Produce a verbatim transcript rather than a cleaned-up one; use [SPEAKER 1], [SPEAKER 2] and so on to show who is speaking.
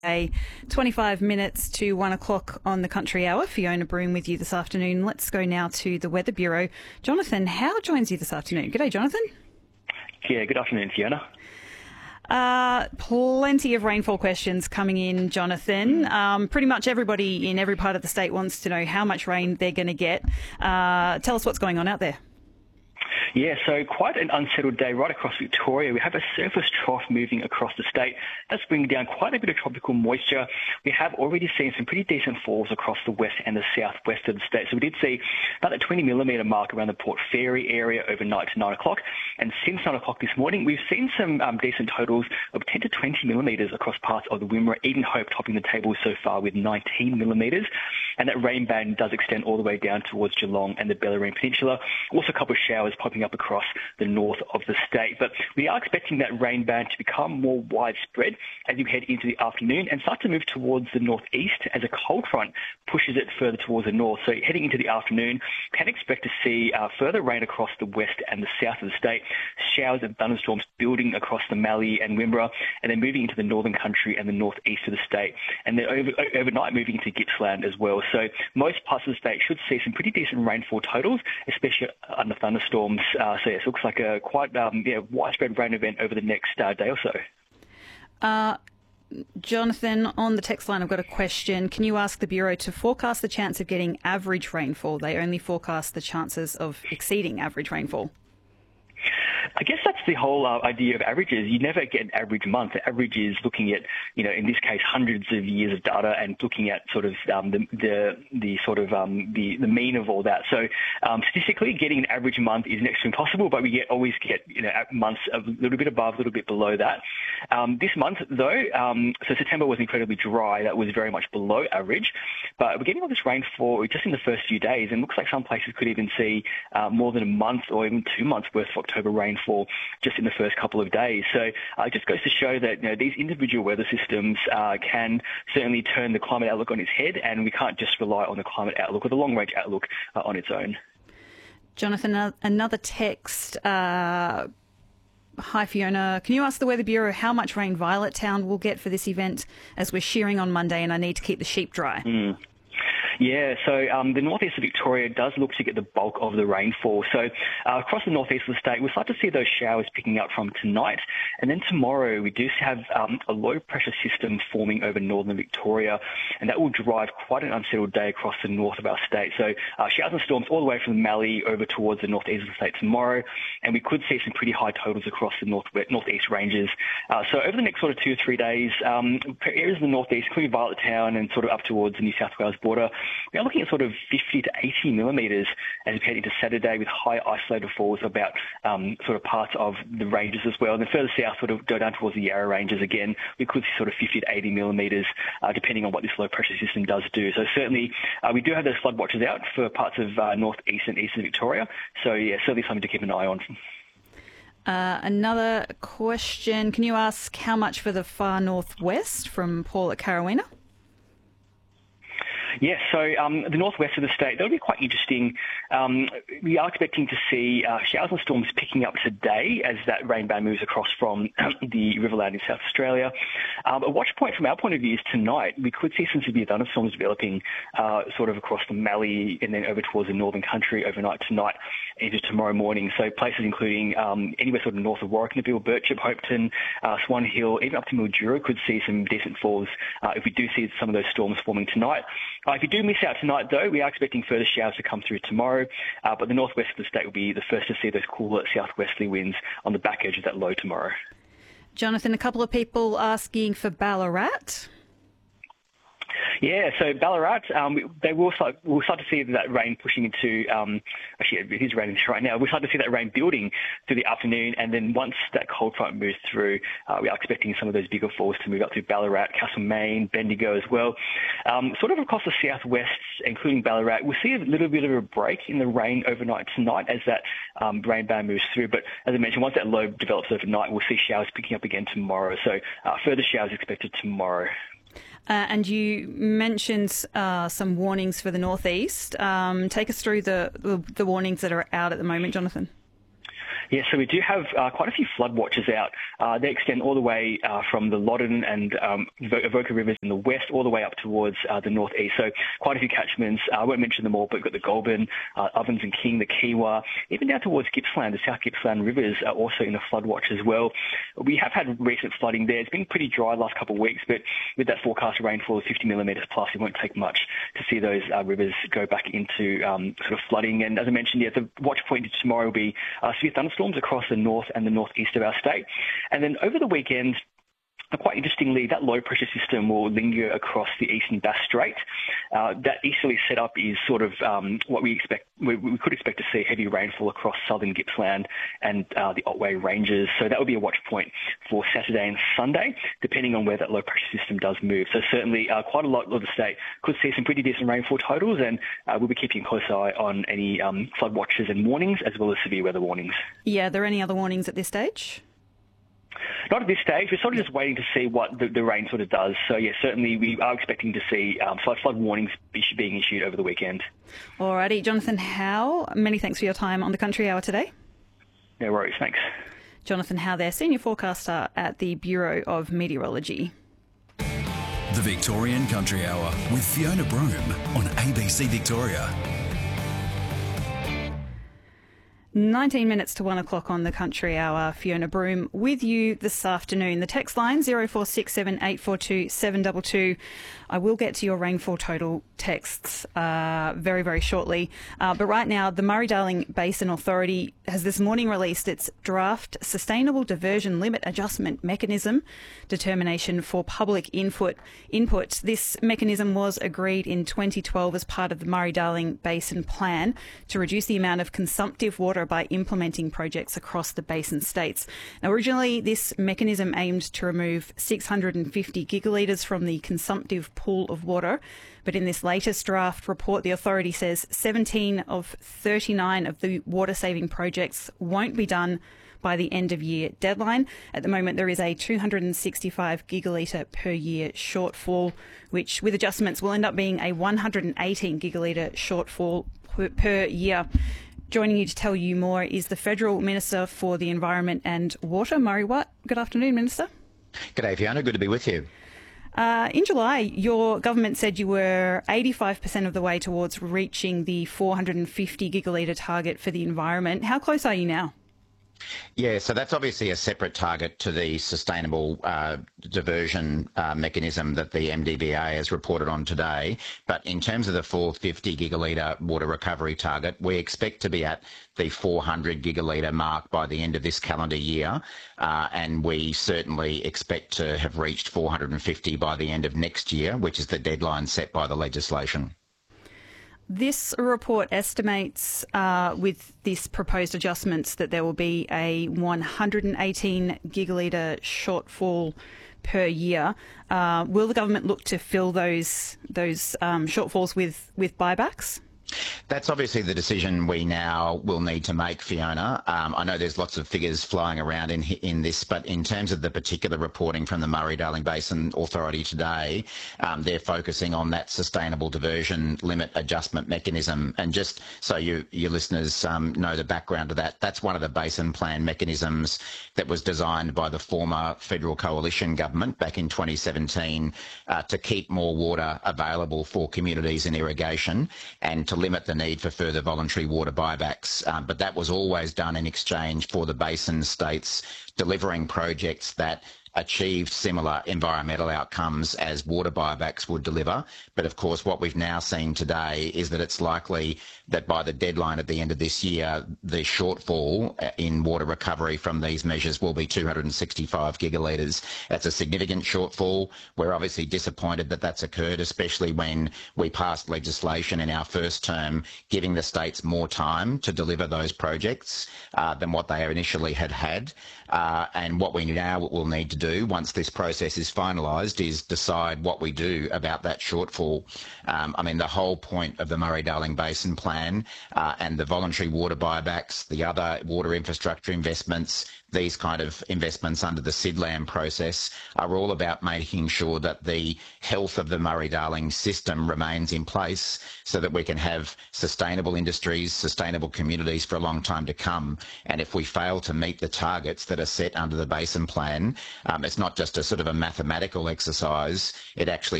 [SPEAKER 1] twenty-five minutes to one o'clock on the Country Hour. Fiona Broom with you this afternoon. Let's go now to the Weather Bureau. Jonathan Howe joins you this afternoon. G'day, Jonathan.
[SPEAKER 2] Yeah, good afternoon, Fiona.
[SPEAKER 1] Uh, plenty of rainfall questions coming in, Jonathan. Um, pretty much everybody in every part of the state wants to know how much rain they're going to get. Uh, tell us what's going on out there.
[SPEAKER 2] Yeah, so quite an unsettled day right across Victoria. We have a surface trough moving across the state. That's bringing down quite a bit of tropical moisture. We have already seen some pretty decent falls across the west and the southwest of the state. So we did see about the twenty millimetre mark around the Port Fairy area overnight to nine o'clock. And since nine o'clock this morning, we've seen some um, decent totals of ten to twenty millimetres across parts of the Wimmera, Eden Hope topping the table so far with nineteen millimetres. And that rain band does extend all the way down towards Geelong and the Bellarine Peninsula. Also a couple of showers popping up across the north of the state. But we are expecting that rain band to become more widespread as you head into the afternoon and start to move towards the northeast as a cold front pushes it further towards the north. So heading into the afternoon, can expect to see uh, further rain across the west and the south of the state, showers and thunderstorms building across the Mallee and Wimmera, and then moving into the northern country and the northeast of the state, and then over, overnight moving into Gippsland as well. So most parts of the state should see some pretty decent rainfall totals, especially under thunderstorms. Uh, so yes, it looks like a quite um, yeah, widespread rain event over the next uh, day or so.
[SPEAKER 1] Uh, Jonathan, on the text line, I've got a question. Can you ask the Bureau to forecast the chance of getting average rainfall? They only forecast the chances of exceeding average rainfall.
[SPEAKER 2] I guess that's the whole uh, idea of averages. You never get an average month. The average is looking at, you know, in this case, hundreds of years of data and looking at sort of um, the, the the sort of um, the the mean of all that. So um, statistically, getting an average month is next to impossible, but we get always get you know months a little bit above, a little bit below that. Um, this month, though, um, so September was incredibly dry. That was very much below average, but we're getting all this rainfall just in the first few days, and it looks like some places could even see uh, more than a month or even two months worth of October rain. Rainfall just in the first couple of days. So uh, it just goes to show that you know, these individual weather systems uh, can certainly turn the climate outlook on its head, and we can't just rely on the climate outlook or the long-range outlook uh, on its own.
[SPEAKER 1] Jonathan, another text. Uh, Hi Fiona, can you ask the Weather Bureau how much rain Violet Town will get for this event, as we're shearing on Monday and I need to keep the sheep dry?
[SPEAKER 2] Mm. Yeah, so um, the northeast of Victoria does look to get the bulk of the rainfall. So uh, across the northeast of the state, we'll start to see those showers picking up from tonight. And then tomorrow, we do have um, a low-pressure system forming over northern Victoria, and that will drive quite an unsettled day across the north of our state. So uh, showers and storms all the way from the Mallee over towards the northeast of the state tomorrow, and we could see some pretty high totals across the north northeast ranges. Uh, so over the next sort of two or three days, um, areas in the northeast, including Violet Town and sort of up towards the New South Wales border, we are looking at sort of fifty to eighty millimetres as we head into Saturday, with high isolated falls about um, sort of parts of the ranges as well. And then further south, sort of go down towards the Yarra ranges again, we could see sort of fifty to eighty millimetres, uh, depending on what this low pressure system does do. So certainly, uh, we do have those flood watches out for parts of uh, northeast and eastern Victoria. So yeah, certainly something to keep an eye on.
[SPEAKER 1] Uh, another question. Can you ask how much for the far northwest from Paul at Carawina?
[SPEAKER 2] Yes, so um, the northwest of the state, that'll be quite interesting. Um, we are expecting to see uh, showers and storms picking up today as that rain band moves across from the Riverland in South Australia. Um, a watch point from our point of view is tonight. We could see some severe thunderstorms developing uh, sort of across the Mallee and then over towards the northern country overnight tonight into tomorrow morning. So places including um, anywhere sort of north of Warracknabeal, Birchip, Hopeton, uh, Swan Hill, even up to Mildura could see some decent falls uh, if we do see some of those storms forming tonight. Uh, if you do miss out tonight, though, we are expecting further showers to come through tomorrow, uh, but the northwest of the state will be the first to see those cooler southwesterly winds on the back edge of that low tomorrow.
[SPEAKER 1] Jonathan, a couple of people asking for Ballarat.
[SPEAKER 2] Yeah, so Ballarat, um, they will start, we'll start to see that rain pushing into, um, actually it is raining right now, we'll start to see that rain building through the afternoon, and then once that cold front moves through, uh, we are expecting some of those bigger falls to move up to Ballarat, Castlemaine, Bendigo as well. Um, sort of across the southwest, including Ballarat, we'll see a little bit of a break in the rain overnight tonight as that um, rain band moves through, but as I mentioned, once that low develops overnight, we'll see showers picking up again tomorrow, so uh, further showers expected tomorrow.
[SPEAKER 1] Uh, and you mentioned uh, some warnings for the northeast. Um, take us through the, the the warnings that are out at the moment, Jonathan.
[SPEAKER 2] Yeah, so we do have uh, quite a few flood watches out. Uh, they extend all the way uh, from the Loddon and um, Avoca rivers in the west all the way up towards uh, the northeast. So quite a few catchments. Uh, I won't mention them all, but we've got the Goulburn, uh, Ovens and King, the Kiewa, even down towards Gippsland. The South Gippsland rivers are also in the flood watch as well. We have had recent flooding there. It's been pretty dry the last couple of weeks, but with that forecast rainfall of fifty millimetres plus, it won't take much to see those uh, rivers go back into um, sort of flooding. And as I mentioned, yeah, the watch point tomorrow will be uh, severe thunderstorms across the north and the northeast of our state. And then over the weekend, quite interestingly, that low pressure system will linger across the eastern Bass Strait. Uh, that easterly setup is sort of um, what we expect. We, we could expect to see heavy rainfall across southern Gippsland and uh, the Otway Ranges. So that will be a watch point for Saturday and Sunday, depending on where that low pressure system does move. So certainly uh, quite a lot of the state could see some pretty decent rainfall totals, and uh, we'll be keeping a close eye on any um, flood watches and warnings, as well as severe weather warnings.
[SPEAKER 1] Yeah, are there any other warnings at this stage?
[SPEAKER 2] Not at this stage. We're sort of just waiting to see what the, the rain sort of does. So, yeah, certainly we are expecting to see um, flood, flood warnings be, being issued over the weekend.
[SPEAKER 1] Alrighty, Jonathan Howe, many thanks for your time on the Country Hour today.
[SPEAKER 2] No worries, thanks.
[SPEAKER 1] Jonathan Howe there, Senior Forecaster at the Bureau of Meteorology.
[SPEAKER 3] The Victorian Country Hour with Fiona Broome on A B C Victoria.
[SPEAKER 1] nineteen minutes to one o'clock on the Country Hour. Fiona Broome with you this afternoon. The text line zero four six seven eight four two seven two two. I will get to your rainfall total texts uh, very, very shortly. Uh, but right now, the Murray-Darling Basin Authority has this morning released its draft Sustainable Diversion Limit Adjustment Mechanism determination for public input. Input. This mechanism was agreed in twenty twelve as part of the Murray-Darling Basin Plan to reduce the amount of consumptive water by implementing projects across the basin states. Now, originally, this mechanism aimed to remove six hundred fifty gigalitres from the consumptive pool of water, but in this latest draft report, the authority says seventeen of thirty-nine of the water-saving projects won't be done by the end of year deadline. At the moment, there is a two hundred sixty-five gigalitre per year shortfall, which with adjustments will end up being a one hundred eighteen gigalitre shortfall per, per year. Joining you to tell you more is the Federal Minister for the Environment and Water, Murray Watt. Good afternoon, Minister.
[SPEAKER 4] G'day, Fiona. Good to be with you.
[SPEAKER 1] Uh, in July, your government said you were eighty-five percent of the way towards reaching the four hundred fifty gigalitre target for the environment. How close are you now?
[SPEAKER 4] Yeah, so that's obviously a separate target to the sustainable uh, diversion uh, mechanism that the M D V A has reported on today. But in terms of the four hundred fifty gigalitre water recovery target, we expect to be at the four hundred gigalitre mark by the end of this calendar year. Uh, and we certainly expect to have reached four hundred fifty by the end of next year, which is the deadline set by the legislation.
[SPEAKER 1] This report estimates, uh, with this proposed adjustments, that there will be a one hundred eighteen gigalitre shortfall per year. Uh, will the government look to fill those those um, shortfalls with, with buybacks?
[SPEAKER 4] That's obviously the decision we now will need to make, Fiona. Um, I know there's lots of figures flying around in in this, but in terms of the particular reporting from the Murray-Darling Basin Authority today, um, they're focusing on that sustainable diversion limit adjustment mechanism. And just so you, your listeners um, know the background to that, that's one of the basin plan mechanisms that was designed by the former federal coalition government back in twenty seventeen uh, to keep more water available for communities in irrigation and to limit the need for further voluntary water buybacks. Um, but that was always done in exchange for the basin states delivering projects that achieved similar environmental outcomes as water buybacks would deliver. But of course, what we've now seen today is that it's likely that by the deadline at the end of this year, the shortfall in water recovery from these measures will be two hundred sixty-five gigalitres. That's a significant shortfall. We're obviously disappointed that that's occurred, especially when we passed legislation in our first term giving the states more time to deliver those projects uh, than what they initially had had. Uh, and what we now will need to do once this process is finalised is decide what we do about that shortfall. Um, I mean, the whole point of the Murray-Darling Basin Plan uh, and the voluntary water buybacks, the other water infrastructure investments, these kind of investments under the SIDLAM process are all about making sure that the health of the Murray-Darling system remains in place so that we can have sustainable industries, sustainable communities for a long time to come. And if we fail to meet the targets that are set under the Basin Plan, um, it's not just a sort of a mathematical exercise, it actually